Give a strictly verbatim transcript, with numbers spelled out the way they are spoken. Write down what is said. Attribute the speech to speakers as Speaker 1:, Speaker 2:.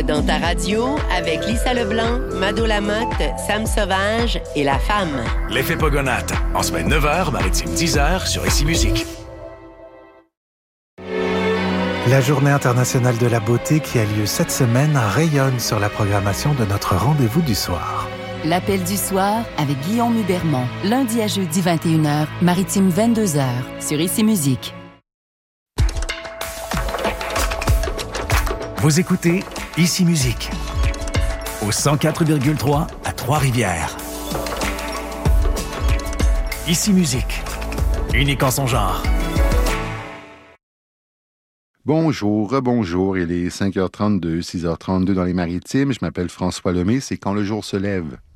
Speaker 1: Entre dans ta radio avec Lisa Leblanc, Mado Lamotte, Sam Sauvage et La Femme.
Speaker 2: L'effet Pogonate, en semaine neuf heures, maritime dix heures sur Ici Musique.
Speaker 3: La Journée internationale de la beauté qui a lieu cette semaine rayonne sur la programmation de notre rendez-vous du soir.
Speaker 4: L'appel du soir avec Guillaume Hubermont, lundi à jeudi vingt et une heures, maritime vingt-deux heures, sur Ici Musique.
Speaker 2: Vous écoutez Ici Musique, au cent quatre virgule trois à Trois-Rivières. Ici Musique, unique en son genre.
Speaker 5: Bonjour, rebonjour, il est cinq heures trente-deux, six heures trente-deux dans les Maritimes. Je m'appelle François Lemay, c'est Quand le jour se lève.